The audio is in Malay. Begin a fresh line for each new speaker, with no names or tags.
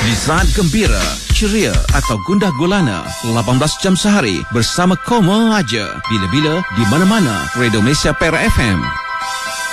Di saat gembira, ceria atau gundah gulana, 18 jam sehari bersama Koma aja. Bila-bila, di mana-mana. Radio Malaysia Perak FM.